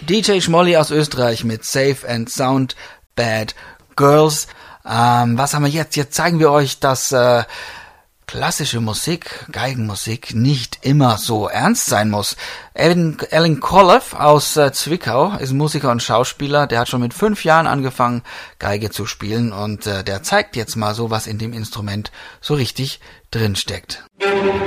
DJ Schmolly aus Österreich mit Safe and Sound Bad Girls. Was haben wir jetzt? Jetzt zeigen wir euch, dass klassische Musik, Geigenmusik, nicht immer so ernst sein muss. Alan Koloff aus Zwickau ist Musiker und Schauspieler. Der hat schon mit 5 Jahren angefangen, Geige zu spielen. Und der zeigt jetzt mal so, was in dem Instrument so richtig drinsteckt.